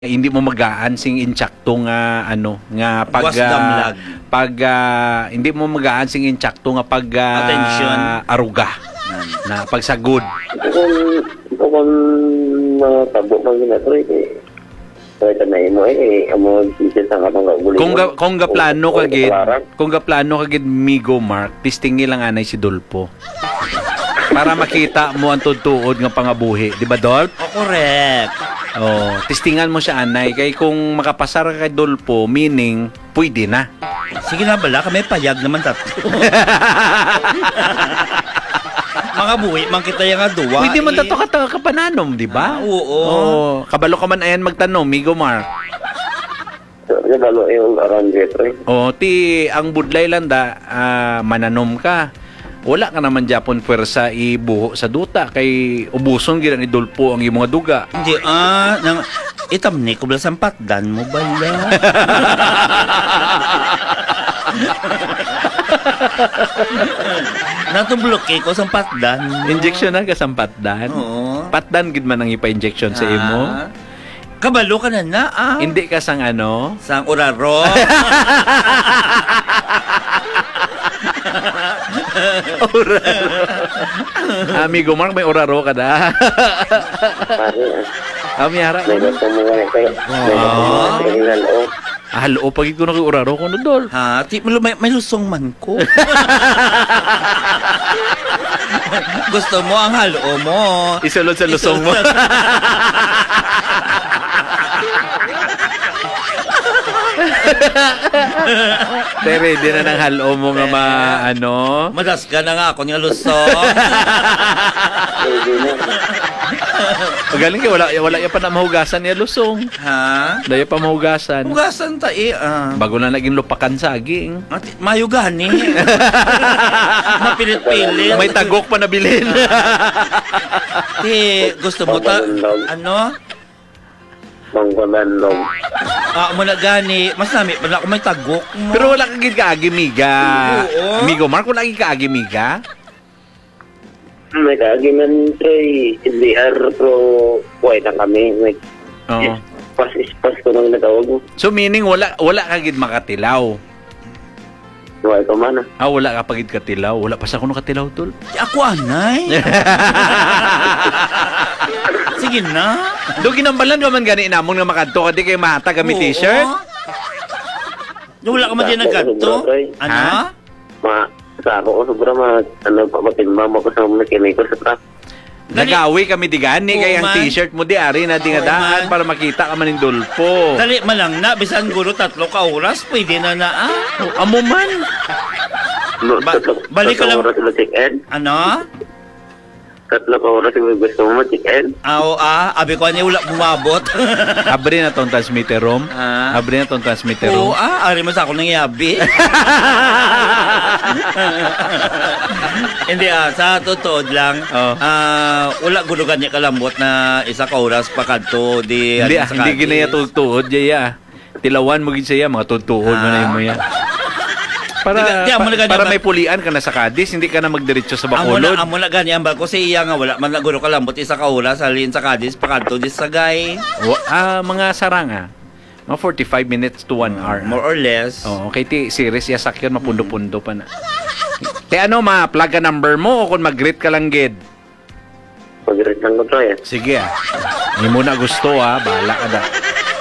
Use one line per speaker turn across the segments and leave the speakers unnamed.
hindi mo magaan sing insakto nga nga hindi mo magaan sing insakto nga
attention
aruga na pagsagod
kung matabo man ginatoy kaya na imo amo siya sa katong guli
kung ga plano kagid Migo Mark tistingi lang anay si Dolpo para makita mo ang tutuod nga pangabuhi, di ba Dolp?
Correct.
Testingan mo siya anay kay kung makapasar ka kay Dolpo, meaning pwede na.
Sige na bala, kami payag naman tatlo. Mga buhi, man kita yung duwa.
Pwede man tato ka pananom, di ba?
Oo.
Kabalo ka man ayan magtanong, Migo Mark.
Kabalo yung aranjet,
ti ang budlay lang mananom ka. Wala ka naman Japon pwersa ibuho sa duta kay ubuson gina ni Dolpo ang iyong mga duga.
Hindi itam ni kubla sampatdan mo bala. Natublok ko sampatdan.
Injection na ka sampatdan.
Oo.
Patdan gid man ang ipa-injection sa imo.
Kabalo ka na
Hindi ka sang
sang uraro.
Amigo Mark, may oraro ka na. Miyara. Halo, pag ko na kay oraro ko na dol.
May lusong man ko. Gusto mo ang halo mo.
Isulod sa lusong mo. Tere, di na ng halo mo nga
Madas ka na nga ako nga lusong.
Magaling kayo, wala pa na mahugasan niya lusong. Daya pa mahugasan.
Hugasan
Bago na naging lupakan saging.
Mayugahan Mapilit-pilit.
May tagok pa nabilin.
Gusto mo
Manggalanlog.
Muna gani. Mas nami, wala ko may tagok mo.
Pero wala kagid kaagimiga.
Oo.
Migo Mark, wala kagid kaagimiga.
May kaagiman tray LDR pro kuway na kami. Pas ko nang natawag mo.
So meaning wala kagid makatilaw.
Kuway ko man
wala ka pagid katilaw. Wala pa sa kuno katilaw tol.
Ako anay. Sige na.
Do ginambalan ka man gani namon nga makadto kadi kay mata kami t-shirt.
Wala ka man din nagkadto.
Sa ako sobra matimba mo ko sa mga kiniko sa truck.
Nagawi kami di gani kay ang t-shirt mo di ari na dingadaan para makita ka man ning Dolpo.
Dali malang na bisan guro 3 ka oras pwede na
amo man.
Balik ka lang.
Tatlo ka oras yung gusto mo chicken.
Abi ko niya wala bumabot.
Abri na tong transmitter room. Abri na tong transmitter room.
Ari mo sa ako nang iabi. Hindi sa totoo lang. Wala gulugan niya kalambot na 1 ka oras pa kadto di
hindi ginaya tugtuod jaya. Tilawan mo gid siya mga tugtuod mo na mo ya. Para may pulian ka na sa Cadiz, hindi ka na magdiretso sa Bacolod.
Amo na ganyan ba ko sa iya nga wala man naguro kalambot 1 ka oras halin sa Cadiz pakanto di Sagay.
Mga saranga. Mga 45 minutes to 1 hour.
More or less.
Okay, series ya sakyan mapundo-pundo pa na. Ma-plug number mo o kung mag-greet ka lang gid.
Mag-greet lang ko try.
Sige Hindi mo na gusto bahala ka da.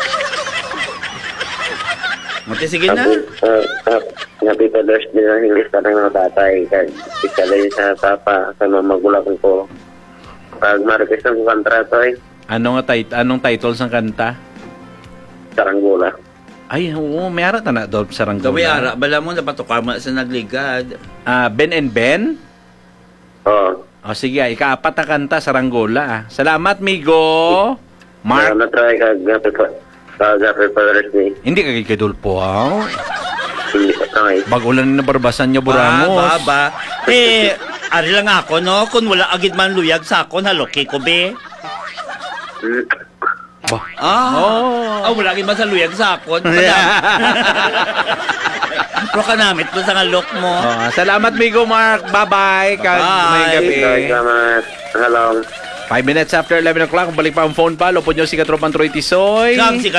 Sige na.
Happy Father's Day na English na ng mga tatay. Ikalay sa papa, sa mga magulang ko. Pag ma-request ng kontrato
Anong title ng kanta?
Saranggola.
Ay, may ara na doon Saranggola.
Gawi ara, bala mo na patukar mo sa nagligad.
Ben and Ben?
Oo.
Sige, ika-4 na kanta, Saranggola. Salamat, Migo. Mark.
Na-try ka, Happy Father's Day.
Hindi ka kay Dolpo,
Hindi ka tangay.
Bagulan na barbasan niya, Burangos.
Ari lang ako, no? Kung wala agad man luyag sa akon, haloki ko, be. Wala agad man sa luyag sa akon. Pero kanamit mo sa ngalok mo.
Salamat, Migo Mark. Bye-bye.
Bye.
May gabi.
Salamat. Hello.
5 minutes after 11 o'clock, balik pa ang phone pa. Lupod nyo si Katropang Troy Tisoy.
Kang si